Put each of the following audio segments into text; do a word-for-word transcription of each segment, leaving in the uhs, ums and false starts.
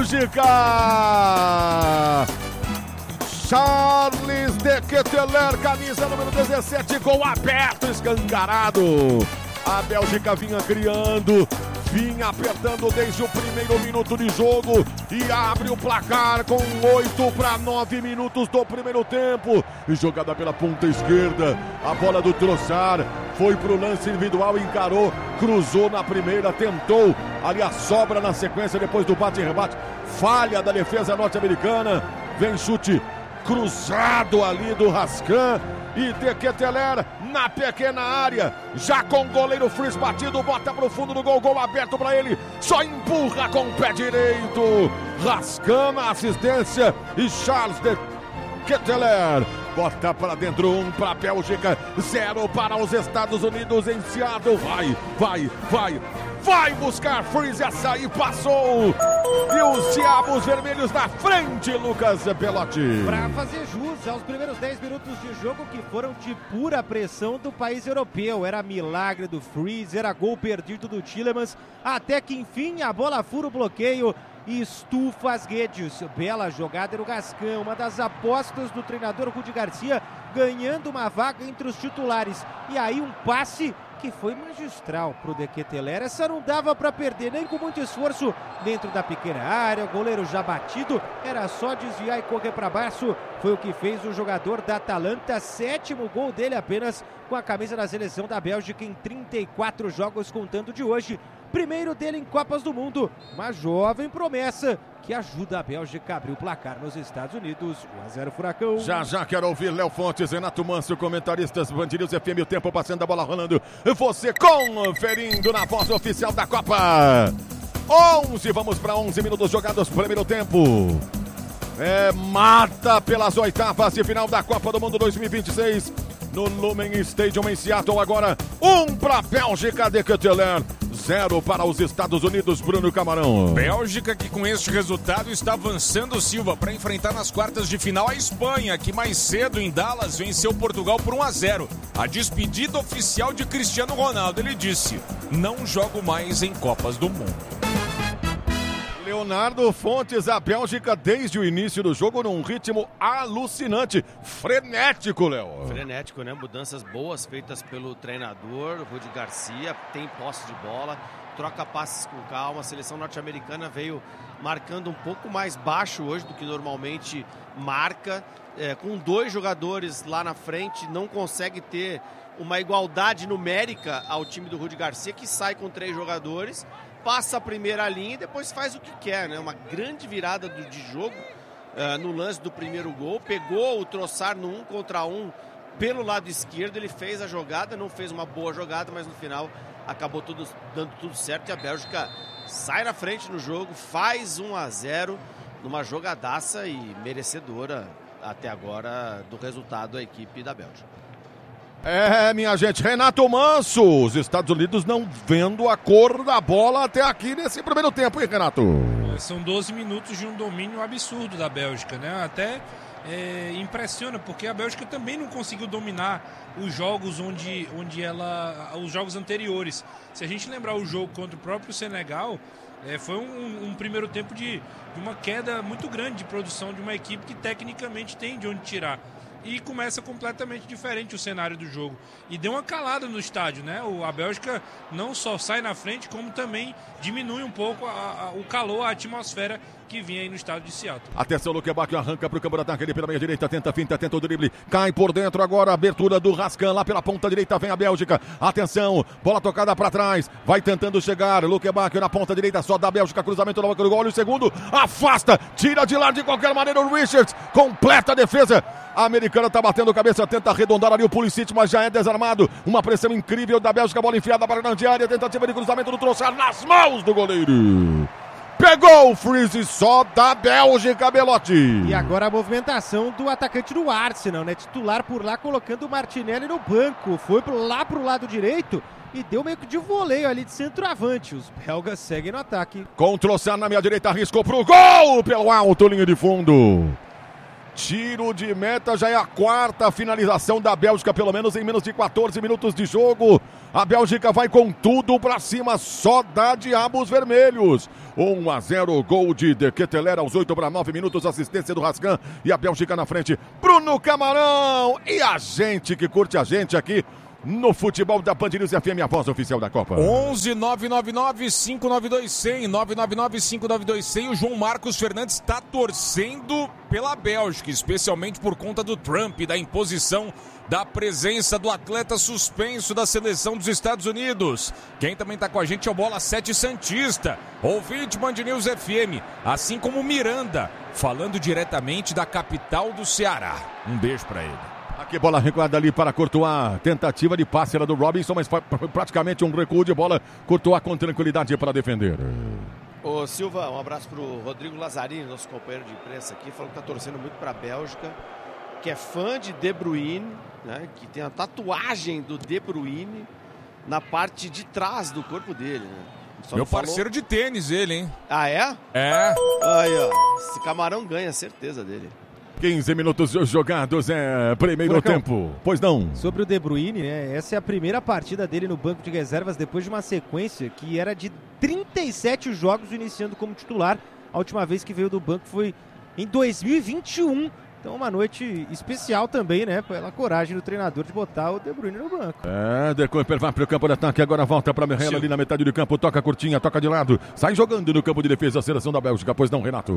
Bélgica! Charles de Ketelaere, camisa número dezessete, gol aberto, escancarado. A Bélgica vinha criando, vinha apertando desde o primeiro minuto de jogo e abre o placar com oito para nove minutos do primeiro tempo. Jogada pela ponta esquerda, a bola do Trossard foi pro lance individual, encarou, cruzou na primeira, tentou ali a sobra na sequência depois do bate e rebate. Falha da defesa norte-americana, vem chute cruzado ali do Rascan e de Ketelaere na pequena área, já com o goleiro Fries batido, bota pro fundo do gol, gol aberto para ele, só empurra com o pé direito. Rascan na assistência e Charles de Ketelaere bota para dentro, um para a Bélgica, zero para os Estados Unidos em Seattle. Vai, vai, vai, vai buscar Fries, essa aí passou. E os Diabos Vermelhos na frente, Lucas Belotti. Para fazer jus aos primeiros dez minutos de jogo que foram de pura pressão do país europeu. Era milagre do Fries, era gol perdido do Tielemans, até que enfim a bola fura o bloqueio e estufa as redes. Bela jogada no Rascan, uma das apostas do treinador Rudi Garcia, ganhando uma vaga entre os titulares. E aí um passe que foi magistral pro de Ketelaere. Essa não dava para perder, nem com muito esforço dentro da pequena área, o goleiro já batido, era só desviar e correr para baixo. Foi o que fez o jogador da Atalanta, sétimo gol dele apenas com a camisa da seleção da Bélgica em trinta e quatro jogos contando de hoje. Primeiro dele em Copas do Mundo, uma jovem promessa que ajuda a Bélgica a abrir o placar nos Estados Unidos. um a zero Furacão. Já já quero ouvir Léo Fontes, Renato Manso, comentaristas Band News F M, o tempo passando, a bola rolando. Você conferindo na voz oficial da Copa. onze, vamos para onze minutos jogados, primeiro tempo. É mata pelas oitavas de final da Copa do Mundo dois mil e vinte e seis. No Lumen Stadium em Seattle agora. Um para a Bélgica de Ketelaere. Zero para os Estados Unidos, Bruno Camarão. Bélgica que com este resultado está avançando, Silva, para enfrentar nas quartas de final a Espanha, que mais cedo em Dallas venceu Portugal por um a zero. A despedida oficial de Cristiano Ronaldo, ele disse: não jogo mais em Copas do Mundo. Leonardo Fontes, a Bélgica desde o início do jogo num ritmo alucinante, frenético, Léo. Frenético, né? Mudanças boas feitas pelo treinador, Rudi Garcia, tem posse de bola, troca passes com calma. A seleção norte-americana veio marcando um pouco mais baixo hoje do que normalmente marca, é, com dois jogadores lá na frente, não consegue ter uma igualdade numérica ao time do Rudi Garcia, que sai com três jogadores, passa a primeira linha e depois faz o que quer, né? Uma grande virada do, de jogo uh, no lance do primeiro gol. Pegou o Trossard no um contra um pelo lado esquerdo, ele fez a jogada, não fez uma boa jogada, mas no final acabou tudo, dando tudo certo e a Bélgica sai na frente no jogo, faz um a zero numa jogadaça e merecedora até agora do resultado da equipe da Bélgica. É, minha gente, Renato Manso, os Estados Unidos não vendo a cor da bola até aqui nesse primeiro tempo, hein, Renato? São doze minutos de um domínio absurdo da Bélgica, né? Até é, impressiona, porque a Bélgica também não conseguiu dominar os jogos onde, onde ela, os jogos anteriores. Se a gente lembrar o jogo contra o próprio Senegal, é, foi um, um primeiro tempo de, de uma queda muito grande de produção de uma equipe que tecnicamente tem de onde tirar. E começa completamente diferente o cenário do jogo. E deu uma calada no estádio, né? O, a Bélgica não só sai na frente, como também diminui um pouco a, a, o calor, a atmosfera que vinha aí no estádio de Seattle. Atenção, Luquebac arranca para o campo de ataque, ele pela meia direita, tenta a finta, tenta o drible, cai por dentro agora, abertura do Rascan, lá pela ponta direita vem a Bélgica, atenção, bola tocada para trás, vai tentando chegar, Luquebac na ponta direita, só da Bélgica, cruzamento na boca do gol, olha o segundo, afasta, tira de lá de qualquer maneira o Richards, completa a defesa, a americana tá batendo cabeça, tenta arredondar ali o Pulisic, mas já é desarmado, uma pressão incrível da Bélgica, bola enfiada para a grande área, tentativa de cruzamento do Trossard nas mãos do goleiro. Pegou o freeze só da Bélgica, Belotti. E agora a movimentação do atacante do Arsenal, né? Titular por lá, colocando o Martinelli no banco. Foi lá pro lado direito e deu meio que de voleio ali de centroavante. Os belgas seguem no ataque. Com o Trossard na minha direita, arriscou pro gol pelo alto, linha de fundo. Tiro de meta, já é a quarta finalização da Bélgica, pelo menos em menos de quatorze minutos de jogo. A Bélgica vai com tudo pra cima, só dá diabos vermelhos. um a zero, gol de De Ketelaere aos oito para nove minutos, assistência do Rascan e a Bélgica na frente. Bruno Camarão e a gente que curte a gente aqui no futebol da Band News F M, a voz oficial da Copa. onze nove nove nove cinco nove dois zero zero, nove nove nove cinco nove dois zero zero. O João Marcos Fernandes está torcendo pela Bélgica, especialmente por conta do Trump, da imposição da presença do atleta suspenso da seleção dos Estados Unidos. Quem também está com a gente é o Bola sete Santista, ouvinte Band News F M, assim como Miranda, falando diretamente da capital do Ceará. Um beijo para ele. Aqui bola recuada ali para Courtois, tentativa de passe era do Robinson, mas praticamente um recuo de bola. Courtois com tranquilidade para defender. Ô Silva, um abraço pro Rodrigo Lazzarini, nosso companheiro de imprensa aqui, falou que tá torcendo muito pra Bélgica, que é fã de De Bruyne, né, que tem a tatuagem do De Bruyne na parte de trás do corpo dele, né? Só Meu falou... parceiro de tênis, ele, hein? Ah, é? É. Aí, ó, esse Camarão ganha, certeza dele. quinze minutos jogados, é primeiro Furacão. tempo. Pois não. Sobre o De Bruyne, né? Essa é a primeira partida dele no banco de reservas depois de uma sequência que era de trinta e sete jogos iniciando como titular. A última vez que veio do banco foi em dois mil e vinte e um. Então uma noite especial também, né? Pela coragem do treinador de botar o De Bruyne no banco. É, De Cooper vai para o campo de ataque, agora volta para Merrella ali na metade do campo, toca curtinha, toca de lado, sai jogando no campo de defesa a seleção da Bélgica, pois não, Renato?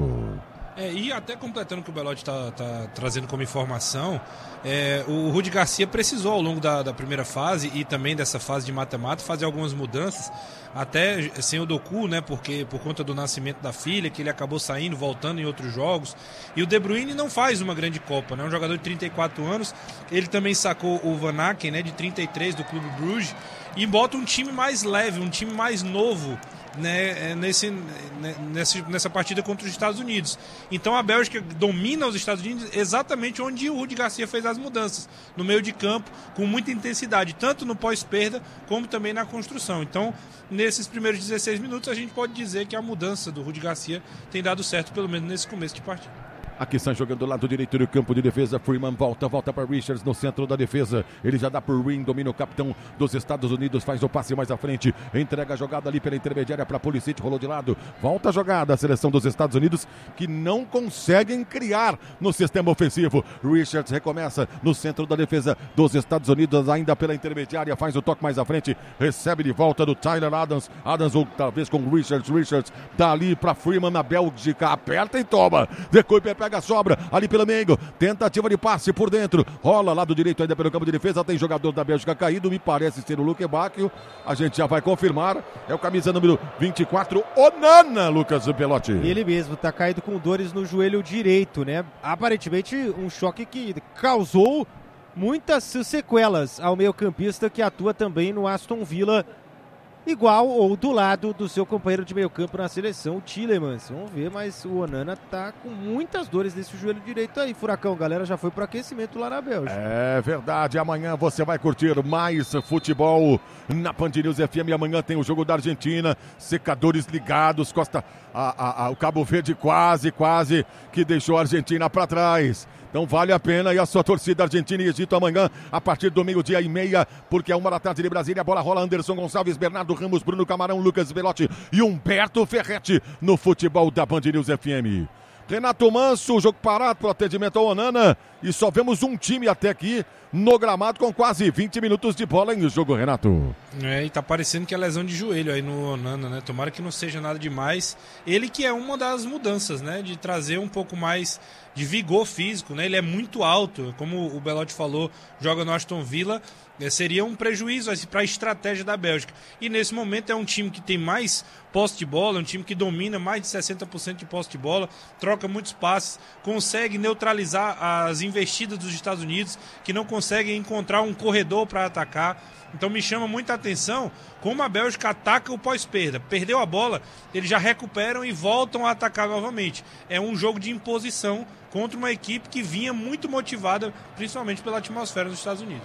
É, e até completando o que o Belotti está tá trazendo como informação, é, o Rudi Garcia precisou ao longo da, da primeira fase e também dessa fase de mata-mata fazer algumas mudanças, até sem o Doku, né, porque por conta do nascimento da filha, que ele acabou saindo, voltando em outros jogos, e o De Bruyne não faz uma grande Copa, né, um jogador de trinta e quatro anos, ele também sacou o Van Aken, né, de trinta e três do Clube Bruges, e bota um time mais leve, um time mais novo, né, nesse, nessa, nessa partida contra os Estados Unidos. Então a Bélgica domina os Estados Unidos exatamente onde o Rudi Garcia fez as mudanças, no meio de campo, com muita intensidade, tanto no pós-perda como também na construção. Então, nesses primeiros dezesseis minutos, a gente pode dizer que a mudança do Rudi Garcia tem dado certo, pelo menos nesse começo de partida. Aqui sai jogando do lado direito do campo de defesa. Freeman volta, volta para Richards no centro da defesa. Ele já dá por Ring, domina o capitão dos Estados Unidos, faz o passe mais à frente, entrega a jogada ali pela intermediária para Pulisic, rolou de lado. Volta a jogada, a seleção dos Estados Unidos que não conseguem criar no sistema ofensivo. Richards recomeça no centro da defesa dos Estados Unidos, ainda pela intermediária, faz o toque mais à frente, recebe de volta do Tyler Adams. Adams outra vez com Richards. Richards dá ali para Freeman na Bélgica, aperta e toma. De Cooper pega a sobra ali pelo meio, tentativa de passe por dentro, rola lado direito ainda pelo campo de defesa, tem jogador da Bélgica caído, me parece ser o Luque Bacchio, a gente já vai confirmar, é o camisa número vinte e quatro, Onana, Lucas Belotti. Ele mesmo tá caído com dores no joelho direito, né? Aparentemente um choque que causou muitas sequelas ao meio-campista que atua também no Aston Villa, igual ou do lado do seu companheiro de meio campo na seleção, o Tielemans. Vamos ver, mas o Onana tá com muitas dores nesse joelho direito aí. Furacão, galera já foi pro aquecimento lá na Bélgica. É verdade, amanhã você vai curtir mais futebol na Band News F M. Amanhã tem o jogo da Argentina, secadores ligados, Costa, a, a, a, o Cabo Verde quase, quase que deixou a Argentina para trás. Então vale a pena, e a sua torcida Argentina e Egito amanhã, a partir do meio-dia e meia, porque é uma da tarde de Brasília, a bola rola, Anderson Gonçalves, Bernardo Ramos, Bruno Camarão, Lucas Belotti e Humberto Ferretti no futebol da Band News F M. Renato Manso, jogo parado para o atendimento ao Onana, e só vemos um time até aqui no gramado com quase vinte minutos de bola em jogo, Renato. É, e tá parecendo que é lesão de joelho aí no Onana, né? Tomara que não seja nada demais. Ele que é uma das mudanças, né? De trazer um pouco mais de vigor físico, né? Ele é muito alto, como o Belotti falou, joga no Aston Villa, é, seria um prejuízo para a estratégia da Bélgica. E nesse momento é um time que tem mais posse de bola, um time que domina mais de sessenta por cento de posse de bola, troca muitos passes, consegue neutralizar as investidas dos Estados Unidos, que não conseguem encontrar um corredor para atacar. Então me chama muita atenção como a Bélgica ataca o pós-perda. Perdeu a bola, eles já recuperam e voltam a atacar novamente. É um jogo de imposição contra uma equipe que vinha muito motivada, principalmente pela atmosfera dos Estados Unidos.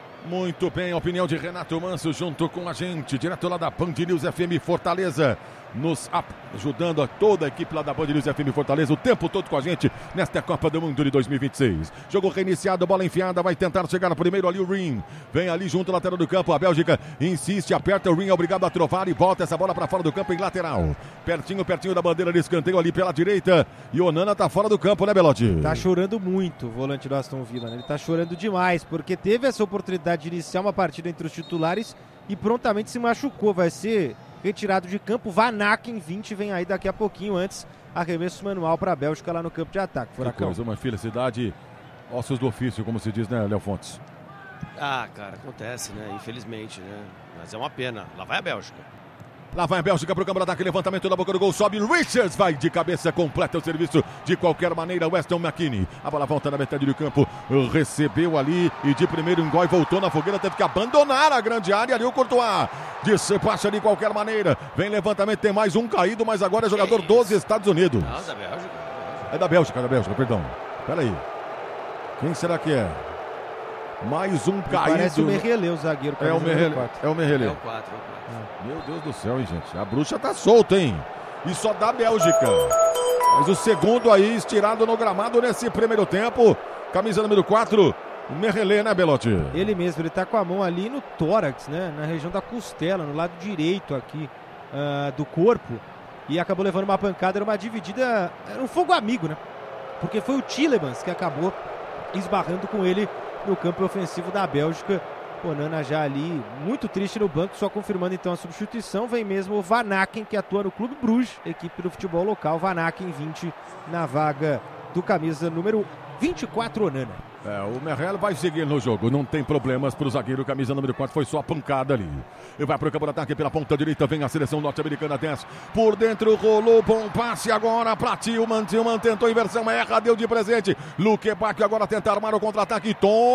Muito bem, a opinião de Renato Manso junto com a gente, direto lá da Band News F M Fortaleza. nos ajudando a toda a equipe lá da Band News F M Fortaleza, o tempo todo com a gente nesta Copa do Mundo de dois mil e vinte e seis. Jogo reiniciado, bola enfiada, vai tentar chegar primeiro ali o Ring. Vem ali junto, lateral do campo, a Bélgica insiste, aperta o Ring, é obrigado a trovar e volta essa bola para fora do campo em lateral. Pertinho, pertinho da bandeira de escanteio ali pela direita. E o Onana tá fora do campo, né, Belotti? Tá chorando muito o volante do Aston Villa, né? Ele tá chorando demais, porque teve essa oportunidade de iniciar uma partida entre os titulares e prontamente se machucou. Vai ser retirado de campo. Van Aken, vinte, vem aí daqui a pouquinho. Antes, arremesso manual para a Bélgica lá no campo de ataque. Furacão. Que coisa, uma felicidade, ossos do ofício, como se diz, né, Léo Fontes? Ah, cara, acontece, né? Infelizmente, né? Mas é uma pena. Lá vai a Bélgica. Lá vai a Bélgica pro campo de ataque, levantamento da boca do gol, sobe Richards, vai de cabeça, completa o serviço de qualquer maneira, Weston McKennie. A bola volta na metade do campo, recebeu ali e de primeiro engol voltou na fogueira, teve que abandonar a grande área ali o Courtois. Despacha de qualquer maneira, vem levantamento, tem mais um caído, mas agora é jogador dos Estados Unidos. Não, da Bélgica. É da Bélgica, da Bélgica, perdão. Pera aí. Quem será que é? Mais um caído. Parece o Merrelê, o zagueiro. É o Merrelê. É o Merrelê. É o quatro, é o quatro. Meu Deus do céu, hein, gente. A bruxa tá solta, hein? E só dá Bélgica. Mas o segundo aí, estirado no gramado nesse primeiro tempo. Camisa número quatro, o Merrelê, né, Belotti? Ele mesmo, ele tá com a mão ali no tórax, né? Na região da costela, no lado direito aqui uh, do corpo. E acabou levando uma pancada, era uma dividida, era um fogo amigo, né? Porque foi o Tielemans que acabou esbarrando com ele no campo ofensivo da Bélgica. Onana já ali, muito triste no banco, só confirmando então a substituição. Vem mesmo o Van Aken, que atua no Clube Bruges, equipe do futebol local. Van Aken, vinte, na vaga do camisa número vinte e quatro, Onana. É, o Merrell vai seguir no jogo, não tem problemas para o zagueiro, camisa número quatro, foi só a pancada ali. E vai para o campo de ataque pela ponta direita, vem a seleção norte-americana, dez por dentro, rolou, bom passe agora para Tillman, Tillman tentou inversão, erra, deu de presente. Luque Bacchio agora tenta armar o contra-ataque,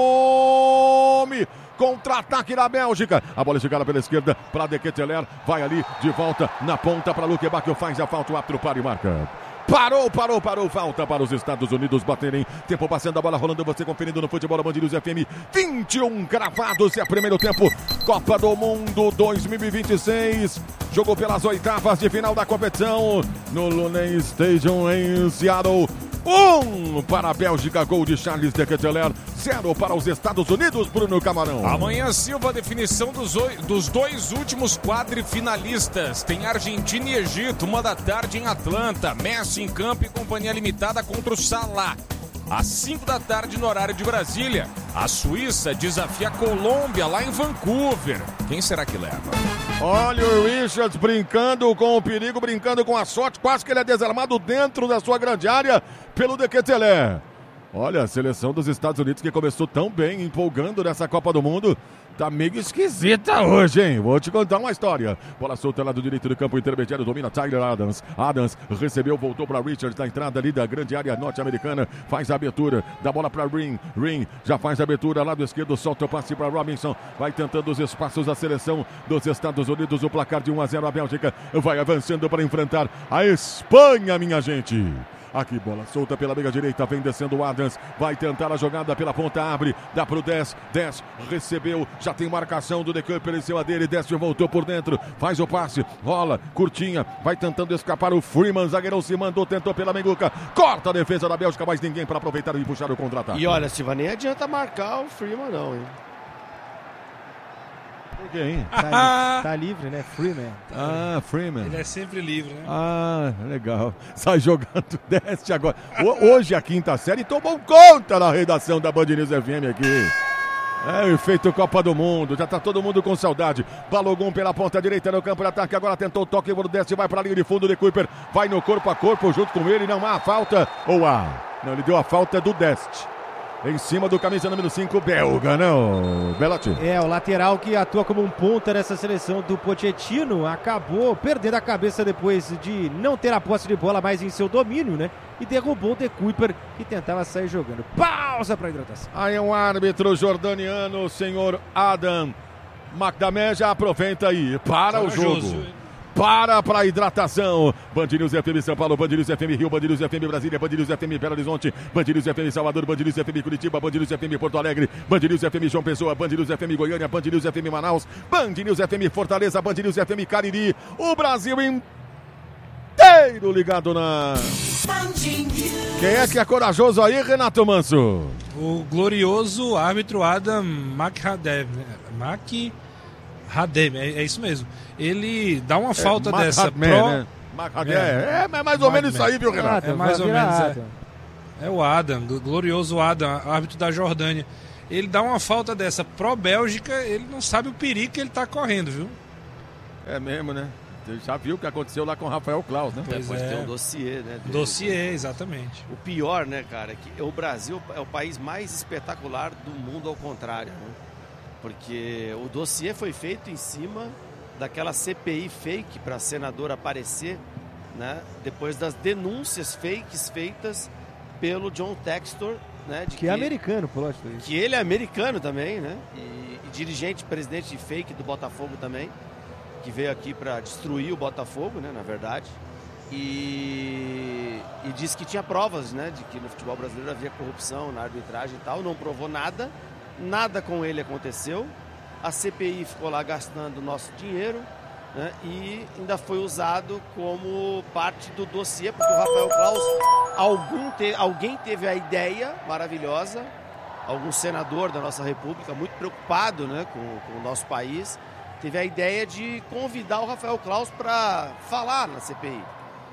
tome! Contra-ataque da Bélgica, a bola chegada pela esquerda para De Ketelaere, vai ali de volta na ponta para Luque Bacchio, faz a falta, o árbitro para e marca. Parou, parou, parou, falta para os Estados Unidos baterem. Tempo passando, a bola rolando, você conferindo no futebol Band News F M. vinte e um cravados, é primeiro tempo. Copa do Mundo dois mil e vinte e seis. Jogou pelas oitavas de final da competição no Looney Stadium em Seattle. Um para a Bélgica, gol de Charles De Ketelaere. Zero para os Estados Unidos, Bruno Camarão. Amanhã, Silva, a definição dos, dos dois últimos quadrifinalistas. Tem Argentina e Egito, uma da tarde em Atlanta. Messi em campo e companhia limitada contra o Salah. Às cinco da tarde no horário de Brasília, a Suíça desafia a Colômbia lá em Vancouver. Quem será que leva? Olha o Richards brincando com o perigo, brincando com a sorte. Quase que ele é desarmado dentro da sua grande área pelo De Ketelaere. Olha, a seleção dos Estados Unidos que começou tão bem, empolgando nessa Copa do Mundo, tá meio esquisita hoje, hein? Vou te contar uma história. Bola solta lá do direito do campo intermediário, domina Tyler Adams. Adams recebeu, voltou para Richards na entrada ali da grande área norte-americana. Faz a abertura, dá bola para Ring. Ring já faz a abertura, lado esquerdo, solta o passe para Robinson. Vai tentando os espaços da seleção dos Estados Unidos. O placar de um a zero, a Bélgica vai avançando para enfrentar a Espanha, minha gente. Aqui, bola solta pela meia direita, vem descendo o Adams, vai tentar a jogada pela ponta, abre, dá pro dez, dez, recebeu, já tem marcação do De Cooper em cima dele, desce, voltou por dentro, faz o passe, rola, curtinha, vai tentando escapar o Freeman, zagueirão se mandou, tentou pela Menguca, corta a defesa da Bélgica, mas ninguém para aproveitar e puxar o contra-ataque. E olha, Silva, nem adianta marcar o Freeman não, hein? Por quê, hein? Tá, tá livre, né? Freeman. Ah, Freeman. Ele é sempre livre, né? Ah, legal. Sai jogando, desce agora. O, hoje a quinta série tomou conta da redação da Band News F M aqui. É o efeito Copa do Mundo, já tá todo mundo com saudade. Balogun pela ponta direita no campo de ataque, agora tentou o toque, o desce, vai pra linha de fundo de Cooper, vai no corpo a corpo junto com ele, não há falta, ou há? Não, ele deu a falta do Dest. Em cima do camisa número cinco, belga, não, Belotti. É, o lateral que atua como um ponta nessa seleção do Pochettino acabou perdendo a cabeça depois de não ter a posse de bola mais em seu domínio, né? E derrubou o De Cooper, que tentava sair jogando. Pausa para hidratação. Aí é um árbitro jordaniano, o senhor Adam Macdamé, já aproveita aí, para o jogo. Para para a hidratação. Band News F M São Paulo, Band News F M Rio, Band News F M Brasília, Band News F M Belo Horizonte, Band News F M Salvador, Band News F M Curitiba, Band News F M Porto Alegre, Band News F M João Pessoa, Band News F M Goiânia, Band News F M Manaus, Band News F M Fortaleza, Band News F M Cariri. O Brasil brasileiro ligado na... Quem é que é corajoso aí, Renato Manso? O glorioso árbitro Adam Makhadev. Makhadev, é, é isso mesmo. Ele dá uma falta é, dessa Makhadev, pro... né? Makhadev, é, é mais ou menos isso aí, viu, Renato? É mais ou menos, é. É o Adam, o glorioso Adam, árbitro da Jordânia. Ele dá uma falta dessa pró-Bélgica, ele não sabe o perigo que ele tá correndo, viu? É mesmo, né? Você já viu o que aconteceu lá com o Rafael Claus, né? Pois Depois é. tem um dossiê, né? Dele. Dossiê, exatamente. O pior, né, cara, é que o Brasil é o país mais espetacular do mundo ao contrário, né? Porque o dossiê foi feito em cima daquela C P I fake para senador aparecer, né? Depois das denúncias fakes feitas pelo John Textor, né? De que, que é americano, pelo isso. Que ele é americano também, né? E, e dirigente, presidente fake do Botafogo também, que veio aqui para destruir o Botafogo, né? Na verdade. E, e disse que tinha provas, né? De que no futebol brasileiro havia corrupção na arbitragem e tal. Não provou nada. Nada com ele aconteceu. A C P I ficou lá gastando nosso dinheiro, né? E ainda foi usado como parte do dossiê, porque o Rafael Claus, algum te, alguém teve a ideia maravilhosa, algum senador da nossa república, muito preocupado, né, com, com o nosso país, teve a ideia de convidar o Rafael Claus para falar na C P I.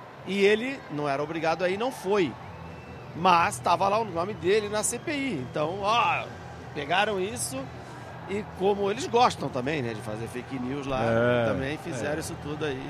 E ele não era obrigado a ir, não foi. Mas estava lá o nome dele na C P I. Então, ó, pegaram isso e como eles gostam também, né, de fazer fake news lá, é, também fizeram é. isso tudo aí.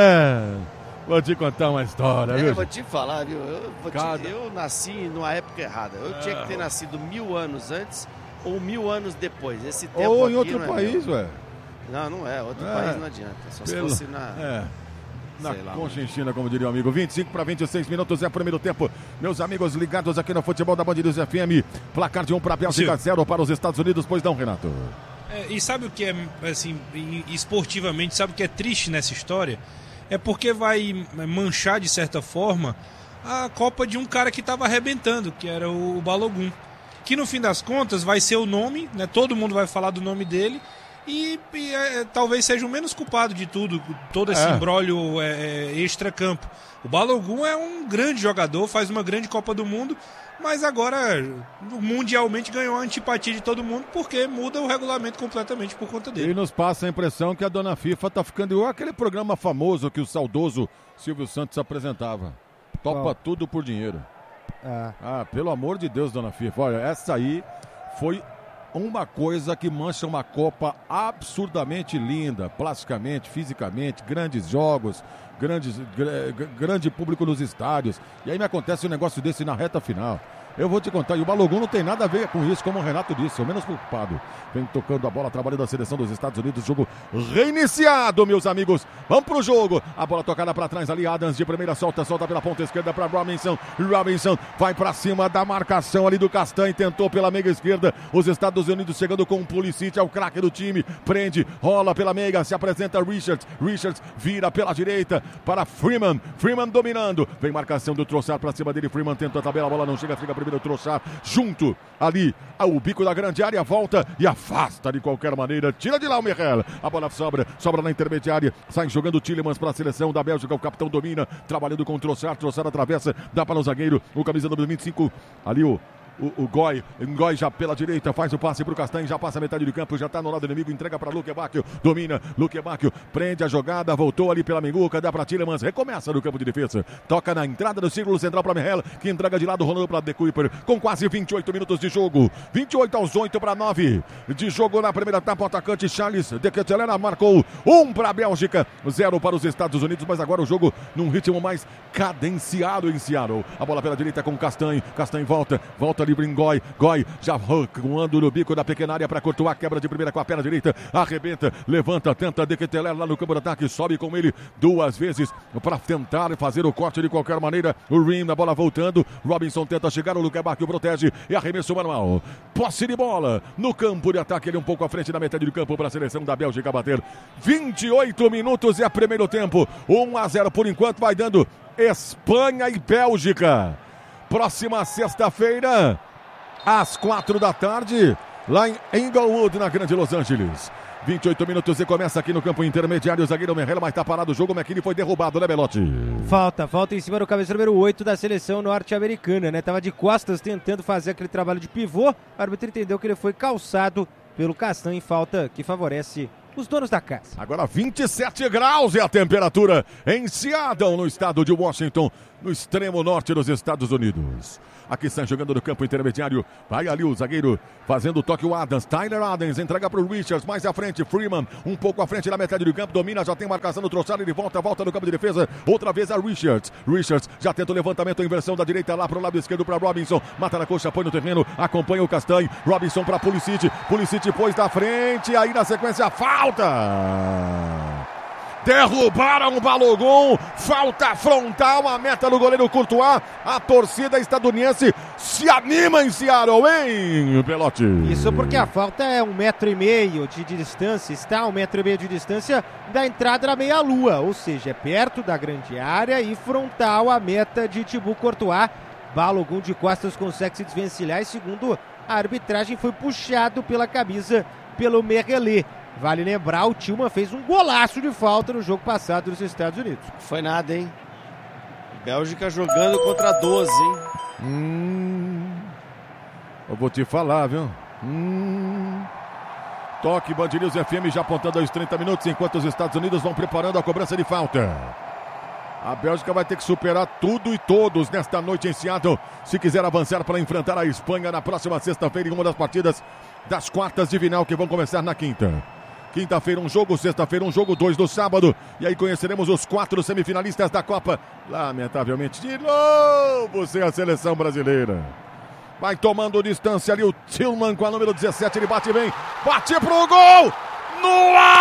É, vou te contar uma história, é, viu? Vou te falar, viu? Eu, vou Cada... te... eu nasci numa época errada. Eu é. tinha que ter nascido mil anos antes ou mil anos depois. Esse tempo ou em aqui outro não país, é ué. Não, não é. Outro é. país não adianta. Só Pelo... se fosse na... É. Na Sei lá, Conchinchina, como diria o amigo. vinte e cinco para vinte e seis minutos é o primeiro tempo. Meus amigos ligados aqui no futebol da Band News F M. Placar de um para a Bélgica, zero para os Estados Unidos. Pois não, Renato? É, e sabe o que é, assim, esportivamente, sabe o que é triste nessa história? É porque vai manchar, de certa forma, a Copa de um cara que estava arrebentando, que era o Balogun. Que no fim das contas vai ser o nome, né? Todo mundo vai falar do nome dele. E, e é, talvez seja o menos culpado de tudo, todo esse é. imbróglio é, extra-campo. O Balogun é um grande jogador, faz uma grande Copa do Mundo, mas agora mundialmente ganhou a antipatia de todo mundo porque muda o regulamento completamente por conta dele. E nos passa a impressão que a dona FIFA tá ficando igual aquele programa famoso que o saudoso Silvio Santos apresentava. Topa oh. tudo por dinheiro. Ah. ah, pelo amor de Deus, dona FIFA, olha, essa aí foi... uma coisa que mancha uma Copa absurdamente linda, plasticamente, fisicamente, grandes jogos, grandes, gr- grande público nos estádios. E aí me acontece um negócio desse na reta final. Eu vou te contar, e o Balogun não tem nada a ver com isso, como o Renato disse, é o menos culpado. Vem tocando a bola, trabalhando a seleção dos Estados Unidos, jogo reiniciado, meus amigos. Vamos pro jogo, a bola tocada para trás ali, Adams de primeira, solta, solta pela ponta esquerda para Robinson. Robinson vai para cima da marcação ali do Castanho, tentou pela meia esquerda, os Estados Unidos chegando com o Pulisic, é o craque do time, prende, rola pela meia, se apresenta Richards, Richards vira pela direita para Freeman, Freeman dominando, vem marcação do Trossard para cima dele, Freeman tenta a tabela, a bola não chega, fica primeiro o Trossard, junto ali ao bico da grande área, volta e afasta de qualquer maneira, tira de lá o Merrell, a bola sobra, sobra na intermediária, sai jogando o Tielemans para a seleção da Bélgica, o capitão domina, trabalhando com o Trossard, Trossard atravessa, dá para o zagueiro, o camisa número vinte e cinco, ali o O, o Goi, Goi já pela direita, faz o passe pro Castanho, já passa a metade do campo, já tá no lado do inimigo, entrega pra Luque Bacchio, domina, Luque Bacchio, prende a jogada, voltou ali pela Minguca, dá pra Tielemans, recomeça no campo de defesa, toca na entrada do círculo central pra Merrell, que entrega de lado, rolando pra De Kuyper, com quase vinte e oito minutos de jogo, vinte e oito aos oito para nove de jogo na primeira etapa, o atacante Charles de Kettelera marcou um pra Bélgica, zero para os Estados Unidos, mas agora o jogo num ritmo mais cadenciado em Seattle, a bola pela direita com Castanho, Castanho volta, volta livre em Goi, Goi já voando no bico da pequena área para Courtois, quebra de primeira com a perna direita, arrebenta, levanta, tenta De Kettelera lá no campo de ataque, sobe com ele duas vezes para tentar fazer o corte de qualquer maneira, o Rim, a bola voltando, Robinson tenta chegar, o Luque Bacchio protege e arremesso manual, posse de bola no campo de ataque, ele um pouco à frente da metade do campo para a seleção da Bélgica bater, vinte e oito minutos e é primeiro tempo, um a zero por enquanto, vai dando Espanha e Bélgica. Próxima sexta-feira, às quatro da tarde, lá em Inglewood, na Grande Los Angeles. vinte e oito minutos e começa aqui no campo intermediário. O zagueiro Merrella, mas tá parado o jogo. O McKinney foi derrubado, né, Belotti? Falta, falta em cima do cabeça número oito da seleção norte-americana, né? Tava de costas tentando fazer aquele trabalho de pivô. O árbitro entendeu que ele foi calçado pelo Castanho em falta que favorece os donos da casa. Agora vinte e sete graus é a temperatura em Seattle, no estado de Washington, no extremo norte dos Estados Unidos. Aqui está jogando no campo intermediário. Vai ali o zagueiro fazendo o toque, o Adams. Tyler Adams entrega para o Richards. Mais à frente, Freeman. Um pouco à frente na metade do campo. Domina, já tem marcação no Trossard. Ele volta, volta no campo de defesa. Outra vez a Richards. Richards já tenta o levantamento, a inversão da direita lá para o lado esquerdo para Robinson. Mata na coxa, põe no terreno. Acompanha o Castanho. Robinson para Pulisic. Pulisic pôs da frente. Aí na sequência, falta. Derrubaram o Balogun, falta frontal, a meta do goleiro Courtois. A torcida estadunidense se anima em Seattle, hein, Belotti? Isso porque a falta é um metro e meio de distância, está a um metro e meio de distância da entrada da meia-lua, ou seja, é perto da grande área e frontal à meta de Thibaut Courtois. Balogun de costas consegue se desvencilhar e, segundo a arbitragem, foi puxado pela camisa pelo Merrella. Vale lembrar, o Tillman fez um golaço de falta no jogo passado dos Estados Unidos. Foi nada, hein? Bélgica jogando contra doze, hein? Hum, eu vou te falar, viu? Hum, toque, Band News F M já apontando aos trinta minutos, enquanto os Estados Unidos vão preparando a cobrança de falta. A Bélgica vai ter que superar tudo e todos nesta noite em Seattle, se quiser avançar para enfrentar a Espanha na próxima sexta-feira em uma das partidas das quartas de final que vão começar na quinta. Quinta-feira um jogo, sexta-feira um jogo, dois do sábado. E aí conheceremos os quatro semifinalistas da Copa. Lamentavelmente, de novo sem a seleção brasileira. Vai tomando distância ali o Tillman com a número dezessete. Ele bate bem, bate pro gol! No ar!